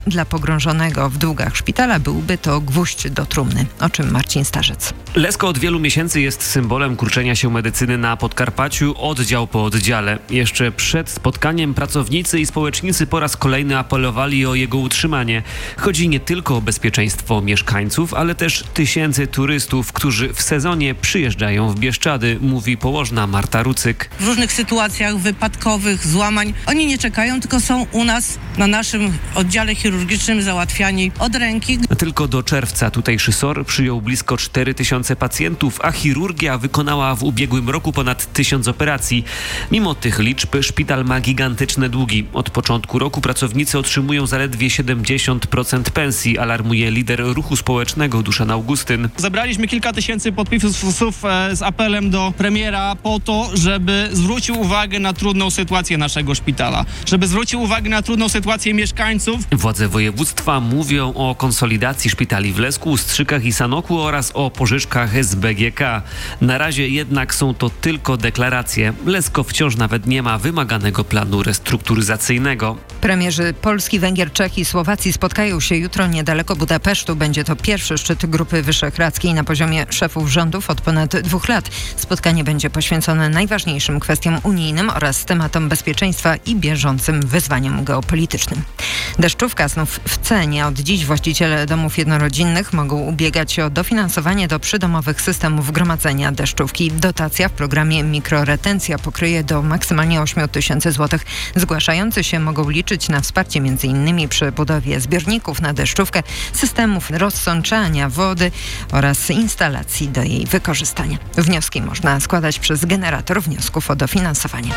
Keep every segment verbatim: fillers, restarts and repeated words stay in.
Dla pogrążonego w długach szpitala byłby to gwóźdź do trumny, o czym Marcin Starzec. Lesko od wielu miesięcy jest symbolem kurczenia się medycyny na Podkarpaciu, oddział po oddziale. Jeszcze przed spotkaniem pracownicy i społecznicy po raz kolejny apelowali o jego utrzymanie. Chodzi nie tylko o bezpieczeństwo mieszkańców, ale też tysięcy turystów, którzy w sezonie przyjeżdżają w Bieszczady, mówi położna Marta Rucyk. W różnych sytuacjach wypadkowych, złamań, oni nie czekają, tylko są u nas na naszym oddziale chirurgicznym załatwiani od ręki. Tylko do czerwca tutejszy S O R przyjął blisko cztery tysiące pacjentów, a chirurgia wykonała w ubiegłym roku ponad tysiąc operacji. Mimo tych liczb szpital ma gigantyczne długi. Od początku roku pracownicy otrzymują zaledwie siedemdziesiąt procent pensji, alarmuje lider ruchu społecznego Duszan Augustyn. Zebraliśmy kilka tysięcy podpisów z apelem do premiera po to, żeby zwrócił uwagę na trudną sytuację naszego szpitala, żeby zwrócił uwagę na trudną sytuację mieszkańców. Władze województwa mówią o konsolidacji szpitali w Lesku, Strzykach i Sanoku oraz o pożyczkach z B G K. Na razie jednak są to tylko deklaracje. Lesko wciąż nawet nie ma wymaganego planu restrukturyzacyjnego. Premierzy Polski, Węgier, Czech i Słowacji spotkają się jutro niedaleko Budapesztu. Będzie to pierwszy szczyt Grupy Wyszehradzkiej na poziomie szefów rządów od ponad dwóch lat. Spotkanie będzie poświęcone najważniejszym kwestiom unijnym oraz tematom bezpieczeństwa i bieżącym wyzwaniom geopolitycznym. Deszczówka znów w cenie. Od dziś właściciele domów jednorodzinnych mogą ubiegać się o dofinansowanie do przydomowych systemów gromadzenia deszczówki. Dotacja w programie Mikroretencja pokryje do maksymalnie osiem tysięcy złotych. Zgłaszający się mogą liczyć na wsparcie m.in. przy budowie zbiorników na deszczówkę, systemów rozsączania wody oraz instalacji do jej wykorzystania. Wnioski można składać przez generator wniosków o dofinansowanie.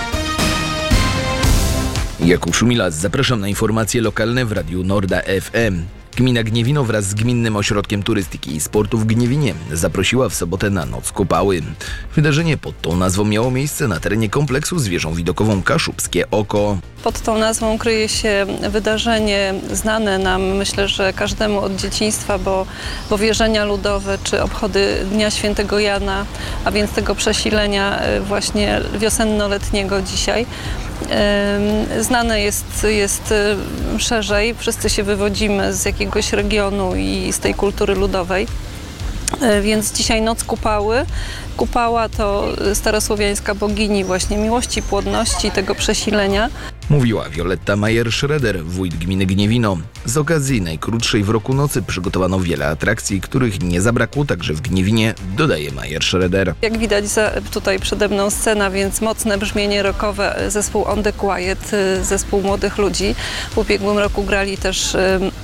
Jakub Szumilas, zapraszam na informacje lokalne w Radiu Norda F M. Gmina Gniewino wraz z Gminnym Ośrodkiem Turystyki i Sportu w Gniewinie zaprosiła w sobotę na Noc Kopały. Wydarzenie pod tą nazwą miało miejsce na terenie kompleksu z wieżą widokową Kaszubskie Oko. Pod tą nazwą kryje się wydarzenie znane nam, myślę, że każdemu od dzieciństwa, bo, bo wierzenia ludowe czy obchody Dnia Świętego Jana, a więc tego przesilenia właśnie wiosenno-letniego dzisiaj. Znane jest, jest szerzej, wszyscy się wywodzimy z jakiegoś regionu i z tej kultury ludowej, więc dzisiaj Noc Kupały. Kupała to starosłowiańska bogini właśnie miłości, płodności, tego przesilenia. Mówiła Wioletta Majer-Schroeder, wójt gminy Gniewino. Z okazji najkrótszej w roku nocy przygotowano wiele atrakcji, których nie zabrakło także w Gniewinie, dodaje Majer-Schroeder. Jak widać za, tutaj przede mną scena, więc mocne brzmienie rockowe, zespół On The Quiet, zespół młodych ludzi. W ubiegłym roku grali też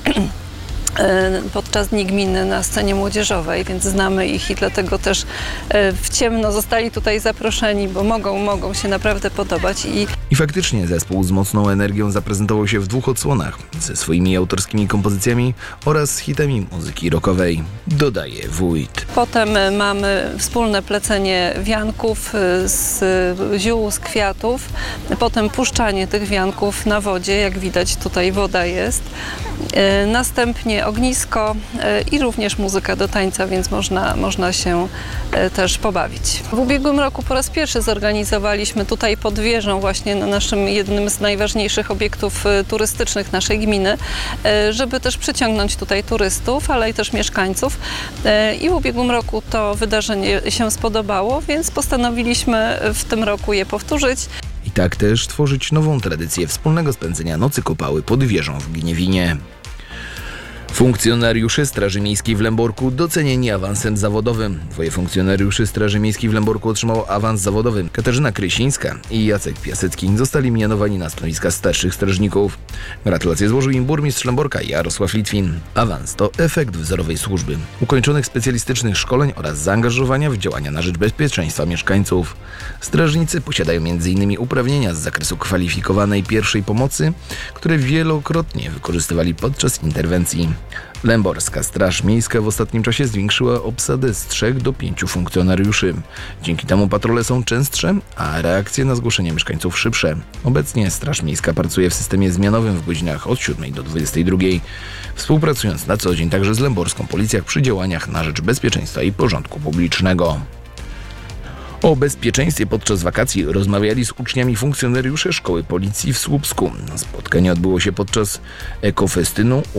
podczas Dni Gminy na scenie młodzieżowej, więc znamy ich i dlatego też w ciemno zostali tutaj zaproszeni, bo mogą, mogą się naprawdę podobać. I, I faktycznie zespół z mocną energią zaprezentował się w dwóch odsłonach, ze swoimi autorskimi kompozycjami oraz hitami muzyki rockowej, dodaje wójt. Potem mamy wspólne plecenie wianków z ziół, z kwiatów, potem puszczanie tych wianków na wodzie, jak widać tutaj woda jest. Następnie ognisko i również muzyka do tańca, więc można, można się też pobawić. W ubiegłym roku po raz pierwszy zorganizowaliśmy tutaj pod wieżą, właśnie na naszym jednym z najważniejszych obiektów turystycznych naszej gminy, żeby też przyciągnąć tutaj turystów, ale i też mieszkańców. I w ubiegłym roku to wydarzenie się spodobało, więc postanowiliśmy w tym roku je powtórzyć. I tak też tworzyć nową tradycję wspólnego spędzenia Nocy Kopały pod wieżą w Gniewinie. Funkcjonariusze Straży Miejskiej w Lęborku docenieni awansem zawodowym. Dwoje funkcjonariuszy Straży Miejskiej w Lęborku otrzymało awans zawodowy. Katarzyna Krysińska i Jacek Piasecki zostali mianowani na stanowiska starszych strażników. Gratulacje złożył im burmistrz Lęborka Jarosław Litwin. Awans to efekt wzorowej służby, ukończonych specjalistycznych szkoleń oraz zaangażowania w działania na rzecz bezpieczeństwa mieszkańców. Strażnicy posiadają między innymi uprawnienia z zakresu kwalifikowanej pierwszej pomocy, które wielokrotnie wykorzystywali podczas interwencji. Lęborska Straż Miejska w ostatnim czasie zwiększyła obsadę z trzech do pięciu funkcjonariuszy. Dzięki temu patrole są częstsze, a reakcje na zgłoszenia mieszkańców szybsze. Obecnie Straż Miejska pracuje w systemie zmianowym w godzinach od siódmej do dwudziestej drugiej, współpracując na co dzień także z lęborską policją przy działaniach na rzecz bezpieczeństwa i porządku publicznego. O bezpieczeństwie podczas wakacji rozmawiali z uczniami funkcjonariusze Szkoły Policji w Słupsku. Spotkanie odbyło się podczas ekofestynu